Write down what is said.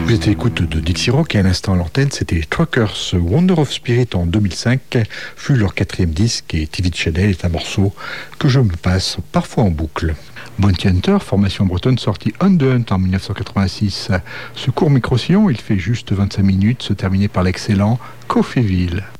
Vous êtes à l'écoute de Dixie Rock et à l'instant à l'antenne, c'était Truckers. Wonder of Spirit en 2005 fut leur 4e disque et TV Channel est un morceau que je me passe parfois en boucle. Bounty Hunter, formation bretonne sortie On the Hunt en 1986. Ce court micro-sillon, il fait juste 25 minutes, se terminer par l'excellent Coffeeville.